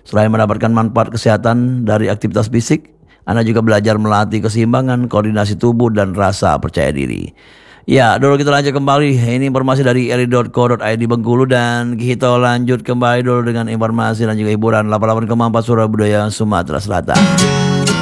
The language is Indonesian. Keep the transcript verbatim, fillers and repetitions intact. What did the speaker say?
Selain mendapatkan manfaat kesehatan dari aktivitas fisik, Anda juga belajar melatih keseimbangan, koordinasi tubuh, dan rasa percaya diri. Ya, dulu kita lanjut kembali. Ini informasi dari eri titik co titik id Bengkulu, dan kita lanjut kembali dulu dengan informasi dan juga hiburan delapan puluh delapan koma empat Surabaya, Sumatera Selatan.